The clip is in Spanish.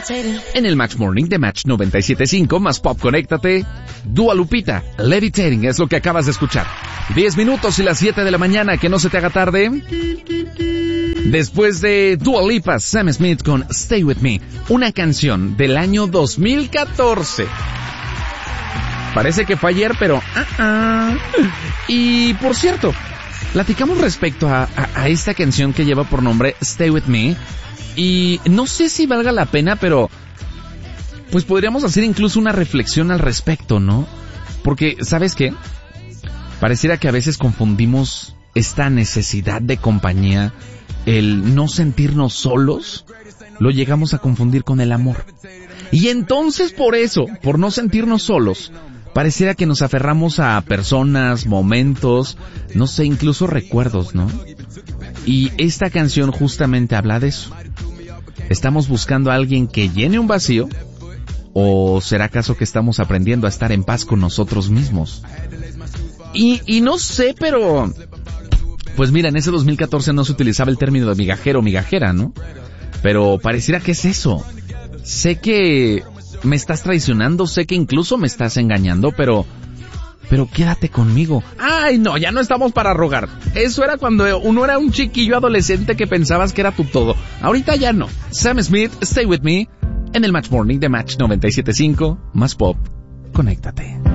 En el Match Morning de Match 97.5, más pop, conéctate. Dua Lupita, Levitating, es lo que acabas de escuchar. 10 minutos y las 7 de la mañana, que no se te haga tarde. Después de Dua Lipa, Sam Smith con Stay With Me, una canción del año 2014. Parece que fue ayer, pero... Y por cierto, platicamos respecto a esta canción que lleva por nombre Stay With Me. Y no sé si valga la pena, pero... pues podríamos hacer incluso una reflexión al respecto, ¿no? Porque, ¿sabes qué? Pareciera que a veces confundimos esta necesidad de compañía, el no sentirnos solos, lo llegamos a confundir con el amor. Y entonces por eso, por no sentirnos solos, pareciera que nos aferramos a personas, momentos, no sé, incluso recuerdos, ¿no? Y esta canción justamente habla de eso. ¿Estamos buscando a alguien que llene un vacío? ¿O será acaso que estamos aprendiendo a estar en paz con nosotros mismos? Y no sé, pero... pues mira, en ese 2014 no se utilizaba el término de migajero o migajera, ¿no? Pero pareciera que es eso. Sé que me estás traicionando, sé que incluso me estás engañando, pero quédate conmigo. Ay, no, ya no estamos para rogar. Eso era cuando uno era un chiquillo adolescente que pensabas que era tu todo. Ahorita ya no. Sam Smith, Stay With Me, en el Match Morning de Match 97.5, más pop, conéctate.